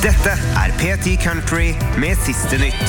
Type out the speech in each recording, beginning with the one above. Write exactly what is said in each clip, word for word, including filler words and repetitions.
Dette er P ti Country med siste nytt.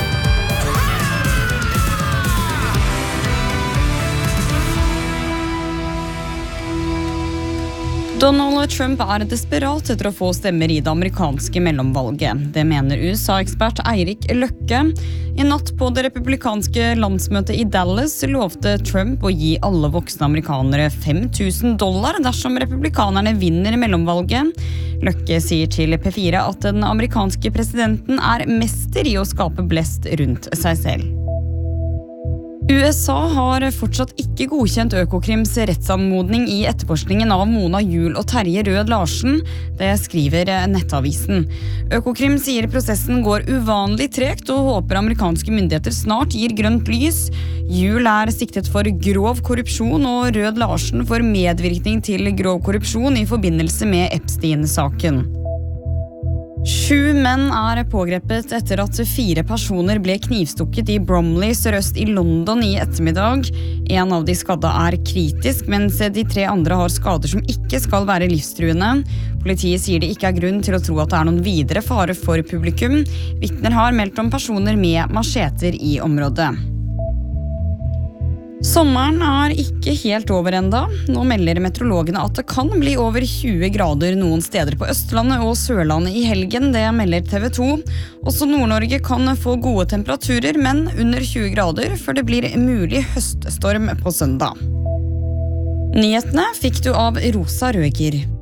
Donald Trump er desperat etter å få stemmer i det amerikanske mellomvalget. Det mener U S A-ekspert Eirik Løkke. I natt på det republikanske landsmøtet i Dallas lovte Trump å gi alle voksne amerikanere fem tusen dollar dersom republikanerne vinner mellomvalget. Løkke sier til P fire at den amerikanske presidenten er mester i å skape blest rundt seg selv. U S A har fortsatt ikke godkjent Økokrims rettsanmodning i etterforskningen av Mona Juul og Terje Rød Larsen. Det skriver Nettavisen. Økokrim sier prosessen går uvanlig tregt og håper amerikanske myndigheter snart gir grønt lys. Juul er siktet for grov korrupsjon og Rød Larsen for medvirkning til grov korrupsjon i forbindelse med Epstein-saken. Sju menn er pågrepet etter at fire personer ble knivstukket i Bromley sørøst i London i ettermiddag. En av de skadde er kritisk, mens de tre andre har skader som ikke skal være livstruende. Politiet sier det ikke er grunn til å tro at det er noen videre fare for publikum. Vitner har meldt om personer med macheter i området. Sommeren er ikke helt over enda. Nå melder meteorologene at det kan bli over tjue grader noen steder på Østlandet og Sørlandet i helgen, det melder T V to. Også Nord-Norge kan få gode temperaturer, men under tjue grader før det blir mulig høststorm på søndag. Nyhetene fikk du av Rosa Røger.